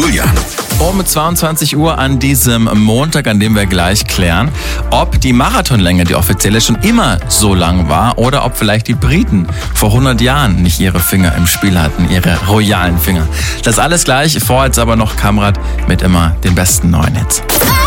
Julian. Um 22 Uhr an diesem Montag, an dem wir gleich klären, ob die Marathonlänge, die offizielle, schon immer so lang war oder ob vielleicht die Briten vor 100 Jahren nicht ihre Finger im Spiel hatten, ihre royalen Finger. Das alles gleich, vorher jetzt aber noch Kamrat mit immer den besten neuen Hits.